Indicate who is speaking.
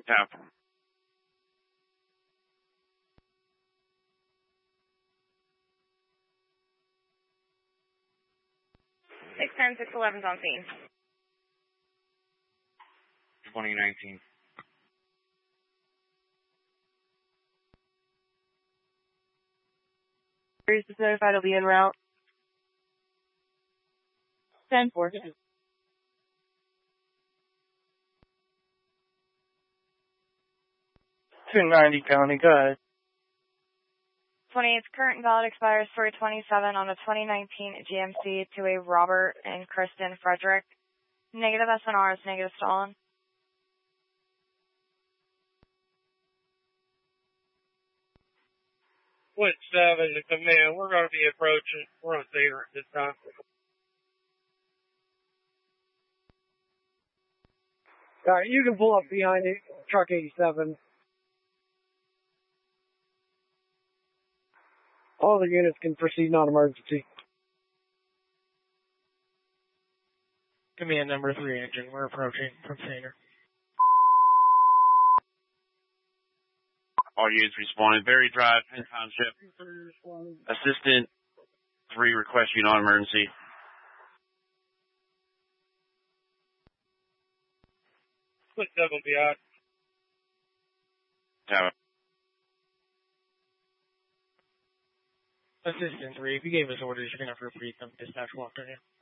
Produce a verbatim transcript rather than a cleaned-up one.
Speaker 1: Tap.
Speaker 2: six ten, six eleven's on scene.
Speaker 1: twenty nineteen.
Speaker 3: Is notified will be en route. ten four. two ninety County, go ahead.
Speaker 2: twenty-eight's current valid expires for twenty-seven on the twenty nineteen G M C to a Robert and Kristen Frederick. Negative S N R is negative stolen.
Speaker 4: Point seven to command. We're going to be approaching. We're on theater at this time.
Speaker 5: All right, you can pull up behind it, truck eighty-seven. All the units can proceed non-emergency.
Speaker 6: Command number three engine. We're approaching from Sanger.
Speaker 1: All units responded. Berry Drive, Penn Township. Assistant three request you non-emergency.
Speaker 4: Put seven behind.
Speaker 1: Tap.
Speaker 6: Assistant three, if you gave us orders, you're going to have to repeat them. Dispatch walked in here.